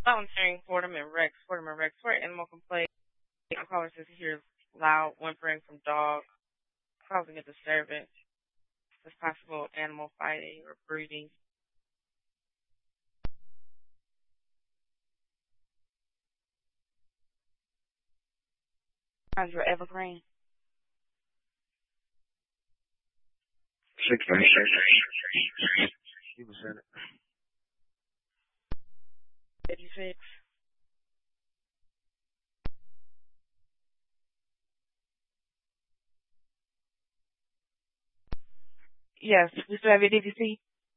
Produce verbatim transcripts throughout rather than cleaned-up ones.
Volunteering Fordham and Rex. Fordham and Rex for animal complaint. A caller says he hears loud whimpering from dog, causing a disturbance. It's possible animal fighting or breeding. How's your evergreen? Six nine six. He was in it. Eighty-six. Yes, we still have your D D C.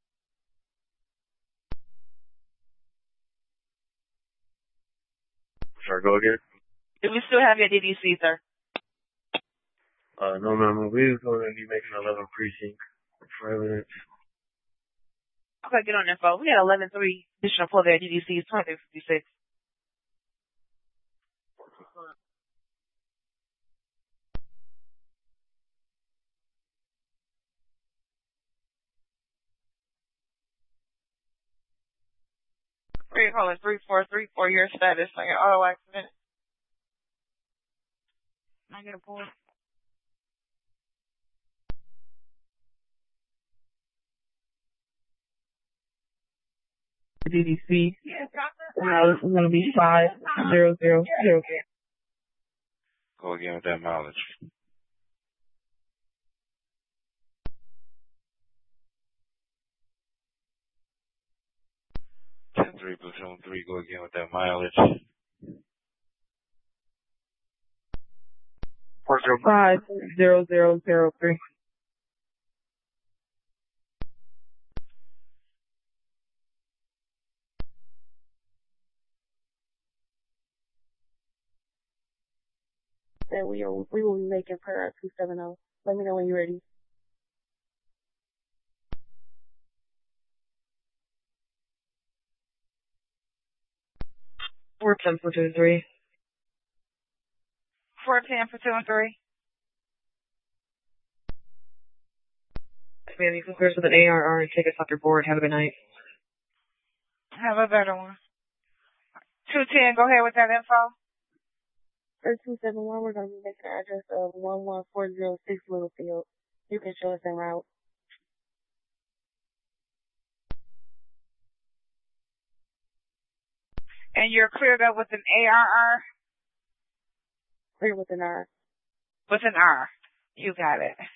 Sorry, go again? Do we still have your D D C, sir? Uh, no, ma'am. We're going to be making eleven precinct for evidence. Okay, get on info. We got eleven three additional for their D D Cs, twenty-three fifty-six. Three calling three four three for your status on your auto accident. Can I get a pull? D D C. Uh, it's going to be five zero zero zero. Go again with that mileage. ten three platoon three, go again with that mileage. four zero five zero zero zero three. That we are, we will be making prayer at two seven zero. Let me know when you're ready. Four ten for two three. Four ten for two and three. Man, you can clear with an A R R and take us off your board. Have a good night. Have a better one. Two ten. Go ahead with that info. For two seven one, we're going to be making an address of one one four zero six Littlefield. You can show us en route. And you're cleared up with an A R R? Clear with an R. With an R. You got it.